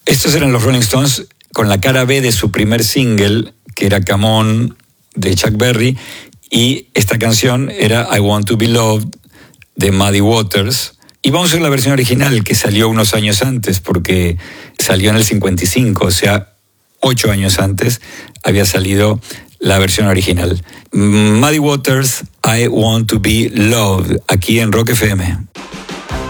Estos eran los Rolling Stones con la cara B de su primer single, que era Come On, de Chuck Berry, y esta canción era I Want to Be Loved, de Muddy Waters. Y vamos a ver la versión original, que salió unos años antes, porque salió en el 55, o sea, 8 años antes había salido la versión original. Muddy Waters, I Want to Be Loved, aquí en Rock FM.